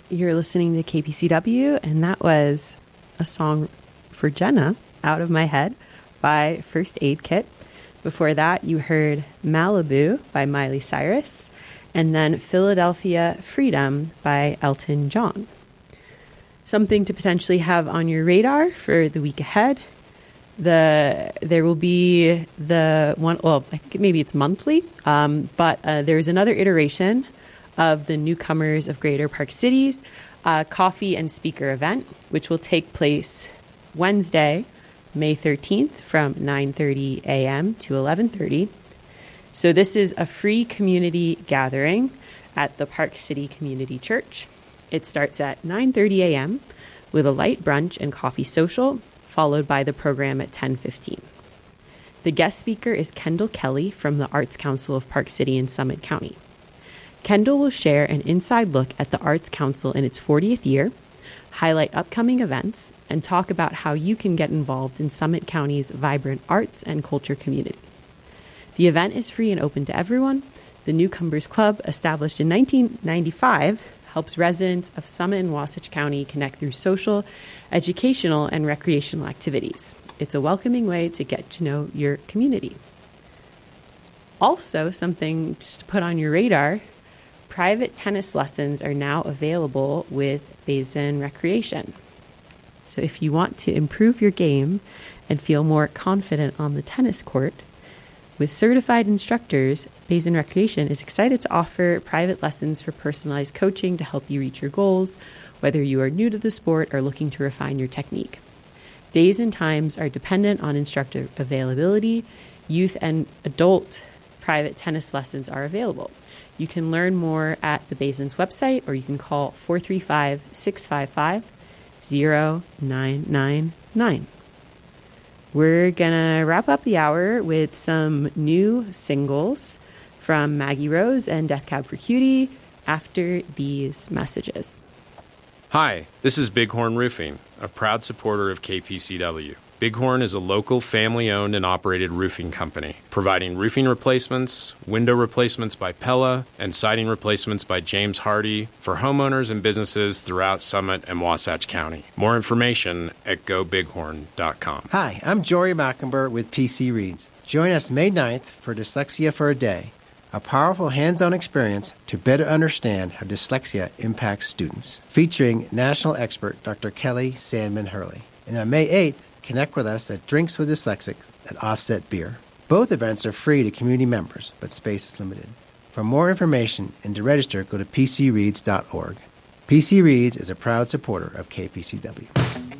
You're listening to KPCW, and that was a song for Jenna, Out of My Head, by First Aid Kit. Before that, you heard Malibu by Miley Cyrus, and then Philadelphia Freedom by Elton John. Something to potentially have on your radar for the week ahead. There will be the one, well, I think maybe it's monthly, but there's another iteration of the Newcomers of Greater Park Cities coffee and speaker event, which will take place Wednesday, May 13th from 9:30 a.m. to 11:30. So this is a free community gathering at the Park City Community Church. It starts at 9:30 a.m. with a light brunch and coffee social, followed by the program at 10:15. The guest speaker is Kendall Kelly from the Arts Council of Park City and Summit County. Kendall will share an inside look at the Arts Council in its 40th year, highlight upcoming events, and talk about how you can get involved in Summit County's vibrant arts and culture community. The event is free and open to everyone. The Newcomers Club, established in 1995, helps residents of Summit and Wasatch County connect through social, educational, and recreational activities. It's a welcoming way to get to know your community. Also, something just to put on your radar, private tennis lessons are now available with Basin Recreation. So if you want to improve your game and feel more confident on the tennis court, with certified instructors, Basin Recreation is excited to offer private lessons for personalized coaching to help you reach your goals, whether you are new to the sport or looking to refine your technique. Days and times are dependent on instructor availability. Youth and adult private tennis lessons are available. You can learn more at the Basin's website, or you can call 435-655-0999. We're going to wrap up the hour with some new singles from Maggie Rose and Death Cab for Cutie after these messages. Hi, this is Bighorn Roofing, a proud supporter of KPCW. Bighorn is a local family-owned and operated roofing company, providing roofing replacements, window replacements by Pella, and siding replacements by James Hardy for homeowners and businesses throughout Summit and Wasatch County. More information at gobighorn.com. Hi, I'm Jory Mockenberg with PC Reads. Join us May 9th for Dyslexia for a Day, a powerful hands-on experience to better understand how dyslexia impacts students, featuring national expert Dr. Kelly Sandman Hurley. And on May 8th, connect with us at Drinks with Dyslexics at Offset Beer. Both events are free to community members, but space is limited. For more information and to register, go to pcreads.org. PC Reads is a proud supporter of KPCW.